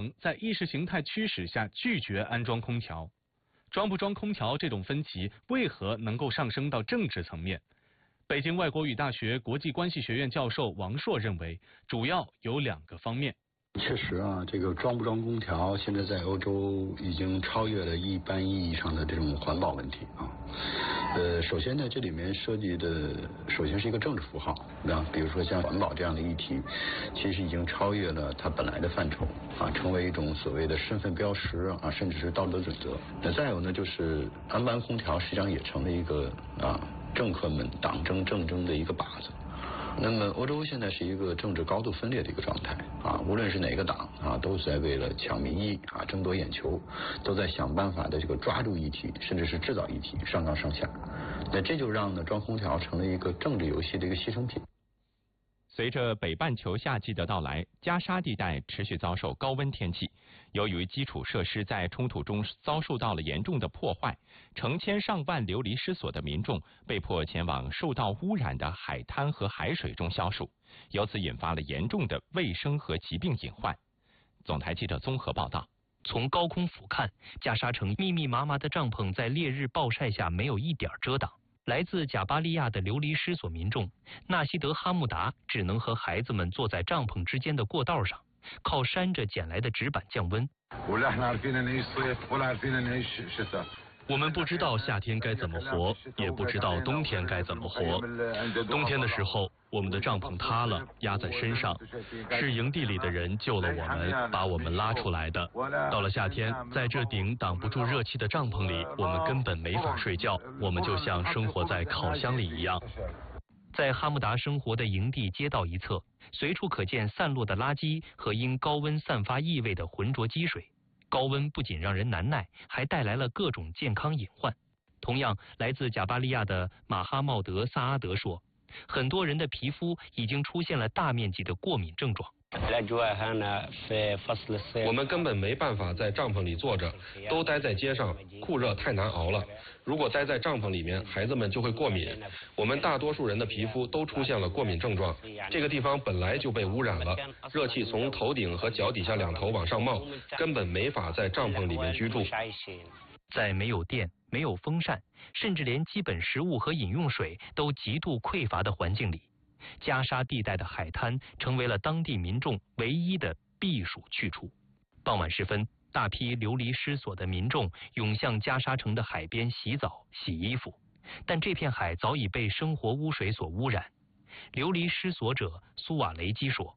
层在意识形态驱使下拒绝安装空调。装不装空调这种分歧为何能够上升到政治层面？北京外国语大学国际关系学院教授王硕认为，主要有2个方面。 确实啊，这个装不装空调，现在在欧洲已经超越了一般意义上的这种环保问题啊。首先呢，这里面涉及的首先是一个政治符号，比如说像环保这样的议题，其实已经超越了它本来的范畴啊，成为一种所谓的身份标识啊，甚至是道德准则。那再有呢，就是安班空调实际上也成了一个政客们党争政争的一个靶子。那么欧洲现在是一个政治高度分裂的一个状态啊，无论是哪个党啊，都在为了抢民意啊，争夺眼球，都在想办法的这个抓住议题，甚至是制造议题，上纲上线。那这就让呢装空调成了一个政治游戏的一个牺牲品。 随着北半球夏季的到来，加沙地带持续遭受高温天气。由于基础设施在冲突中遭受到了严重的破坏，成千上万流离失所的民众被迫前往受到污染的海滩和海水中消暑，由此引发了严重的卫生和疾病隐患。总台记者综合报道。 从高空俯瞰，加沙城密密麻麻的帐篷在烈日暴晒下没有一点遮挡。来自贾巴利亚的流离失所民众纳西德哈木达只能和孩子们坐在帐篷之间的过道上，靠扇着捡来的纸板降温。 我们不知道夏天该怎么活，也不知道冬天该怎么活。冬天的时候，我们的帐篷塌了，压在身上，是营地里的人救了我们，把我们拉出来的。到了夏天，在这顶挡不住热气的帐篷里，我们根本没法睡觉，我们就像生活在烤箱里一样。 在哈木达生活的营地街道一侧，随处可见散落的垃圾和因高温散发异味的浑浊积水。高温不仅让人难耐，还带来了各种健康隐患。同样，来自贾巴利亚的马哈茂德·萨阿德说，很多人的皮肤已经出现了大面积的过敏症状。 我们根本没办法在帐篷里坐着，都待在街上，酷热太难熬了。如果待在帐篷里面，孩子们就会过敏。我们大多数人的皮肤都出现了过敏症状。这个地方本来就被污染了，热气从头顶和脚底下两头往上冒，根本没法在帐篷里面居住。 在没有电、没有风扇，甚至连基本食物和饮用水都极度匮乏的环境里，加沙地带的海滩成为了当地民众唯一的避暑去处。傍晚时分，大批流离失所的民众涌向加沙城的海边洗澡、洗衣服，但这片海早已被生活污水所污染。流离失所者苏瓦雷基说，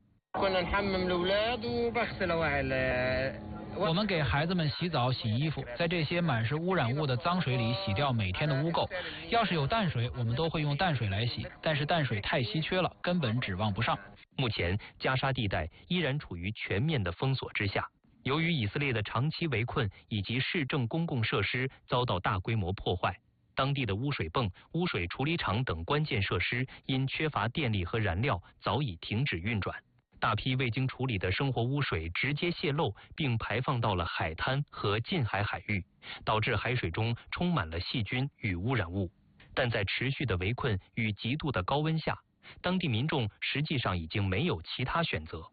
我们给孩子们洗澡、洗衣服，在这些满是污染物的脏水里洗掉每天的污垢。要是有淡水，我们都会用淡水来洗，但是淡水太稀缺了，根本指望不上。 目前，加沙地带依然处于全面的封锁之下。由于以色列的长期围困以及市政公共设施遭到大规模破坏，当地的污水泵、污水处理厂等关键设施因缺乏电力和燃料，早已停止运转。大批未经处理的生活污水直接泄漏，并排放到了海滩和近海海域，导致海水中充满了细菌与污染物。但在持续的围困与极度的高温下，当地民众实际上已经没有其他选择。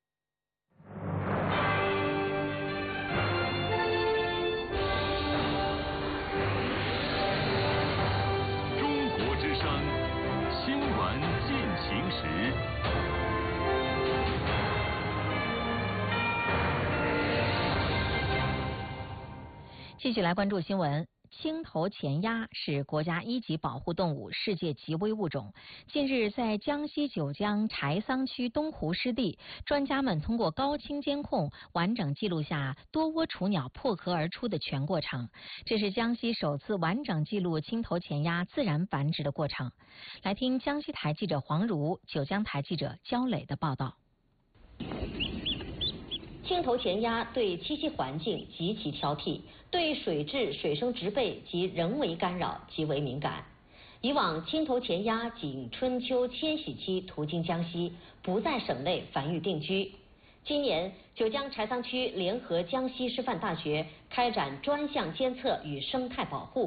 中国之声，新闻进行时。 继续来关注新闻。青头前鸭是国家1级保护动物，世界极危物种。近日，在江西九江柴桑区东湖湿地，专家们通过高清监控完整记录下多窝雏鸟破壳而出的全过程。这是江西首次完整记录青头前鸭自然繁殖的过程。来听江西台记者黄如、九江台记者焦磊的报道。 青头前鸭对栖息环境极其挑剔，对水质、水生植被及人为干扰极为敏感。以往青头前鸭仅春秋迁徙期途经江西，不在省内繁育定居。今年，九江柴桑区联合江西师范大学开展专项监测与生态保护，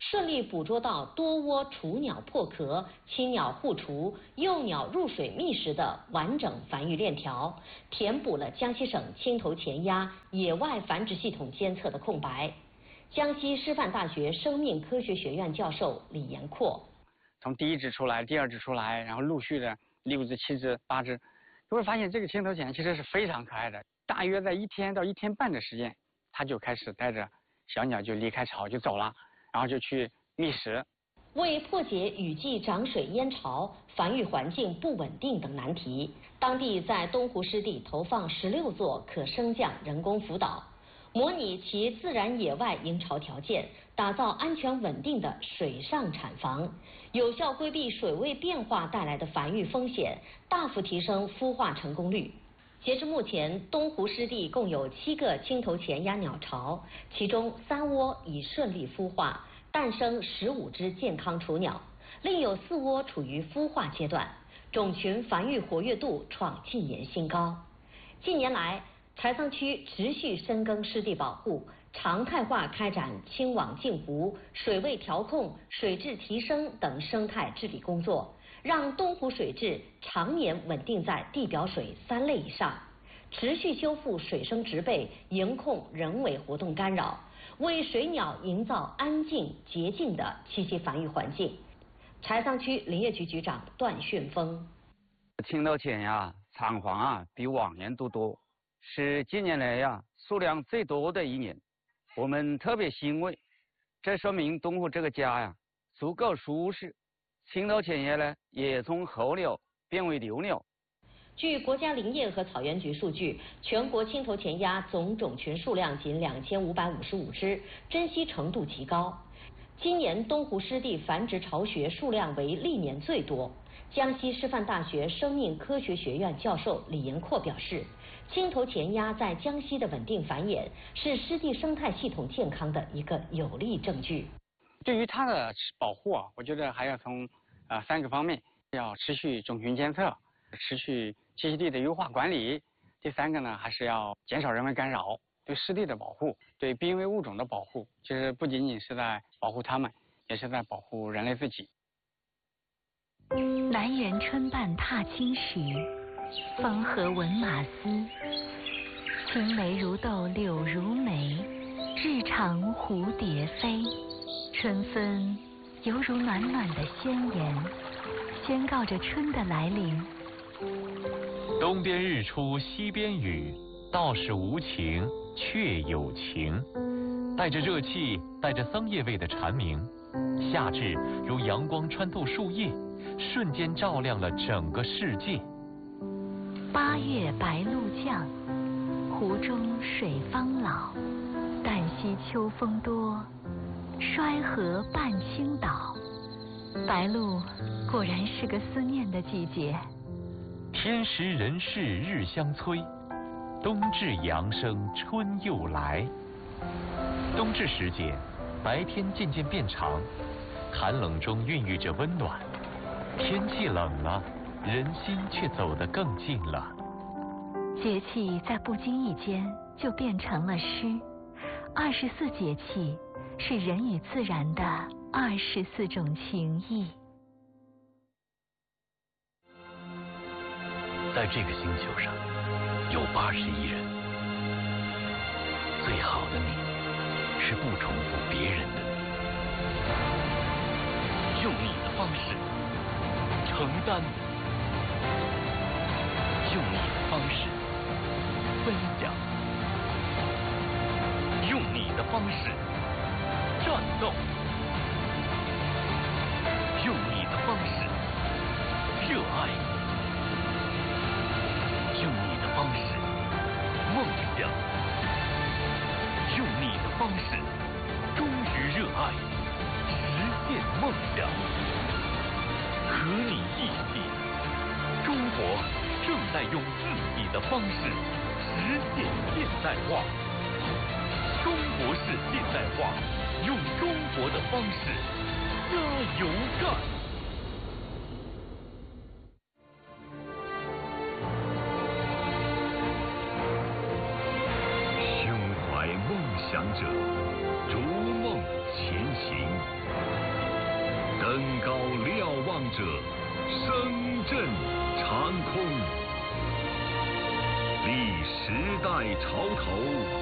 顺利捕捉到多窝雏鸟破壳、青鸟护雏、幼鸟入水觅食的完整繁育链条，填补了江西省青头前鸭野外繁殖系统监测的空白。江西师范大学生命科学学院教授李延阔： 从第1只出来，第2只出来，然后陆续的6只、7只、8只，就会发现这个青头前其实是非常可爱的。大约在1天到1天半的时间，它就开始带着小鸟就离开巢就走了，然后就去觅食。 为破解雨季涨水淹巢、繁育环境不稳定等难题，当地在东湖湿地投放16座可升降人工浮岛，模拟其自然野外营巢条件，打造安全稳定的水上产房，有效规避水位变化带来的繁育风险，大幅提升孵化成功率。截至目前，东湖湿地共有7个青头前鸭鸟巢，其中3窝已顺利孵化，诞生15只健康雏鸟，另有4窝处于孵化阶段，种群繁育活跃度创近年新高。近年来，柴桑区持续深耕湿地保护，常态化开展清网净湖、水位调控、水质提升等生态治理工作，让东湖水质常年稳定在地表水3类以上，持续修复水生植被，严控人为活动干扰，为水鸟营造安静洁净的栖息繁育环境。柴桑区林业局局长段旋峰： 青头前鸭产房比往年都多，是近年来数量最多的一年，我们特别欣慰，这说明东湖这个家足够舒适。青头前鸭呢也从候鸟变为留鸟。 据国家林业和草原局数据，全国青头前鸭总种群数量仅2555只，珍稀程度极高。今年东湖湿地繁殖巢穴数量为历年最多。江西师范大学生命科学学院教授李延阔表示，青头前鸭在江西的稳定繁衍是湿地生态系统健康的一个有力证据。 对于它的保护我觉得还要从3个方面，要持续种群监测，持续栖息地的优化管理。第3个呢，还是要减少人为干扰，对湿地的保护，对濒危物种的保护，其实不仅仅是在保护它们，也是在保护人类自己。 南园春半踏青时，风和闻马嘶。青梅如豆柳如眉，日长蝴蝶飞。春分犹如暖暖的宣言，宣告着春的来临。 东边日出西边雨，道是无晴却有晴。带着热气，带着桑叶味的蝉鸣，夏至如阳光穿透树叶，瞬间照亮了整个世界。 8月白露降，湖中水方老。旦夕秋风多，衰河半倾倒。白露果然是个思念的季节。 天时人事日相催，冬至阳生春又来。冬至时节，白天渐渐变长，寒冷中孕育着温暖。天气冷了，人心却走得更近了。 节气在不经意间就变成了诗。24节气是人与自然的24种情谊。 在这个星球上，有81人。最好的你，是不重复别人的你。用你的方式承担，用你的方式分享，用你的方式战斗，用你的方式热爱，用你的方式梦想，用你的方式忠于热爱，实现梦想。和你一起，中国正在用自己的方式实现现代化。中国式现代化，用中国的方式加油干！胸怀梦想者，逐梦前行。 登高瞭望者，声震长空。历时代潮头，